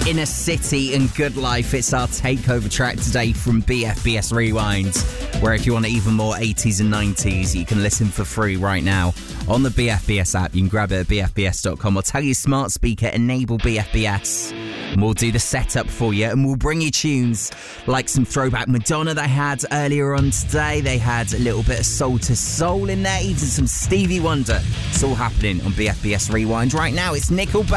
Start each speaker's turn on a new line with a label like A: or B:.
A: Inner City and Good Life. It's our takeover track today from BFBS Rewind, where if you want even more 80s and 90s, you can listen for free right now on the BFBS app. You can grab it at bfbs.com or tell your smart speaker, enable BFBS, and we'll do the setup for you, and we'll bring you tunes like some throwback Madonna they had earlier on today. They had a little bit of Soul to Soul in there, even some Stevie Wonder. It's all happening on BFBS Rewind right now. It's Nickelback.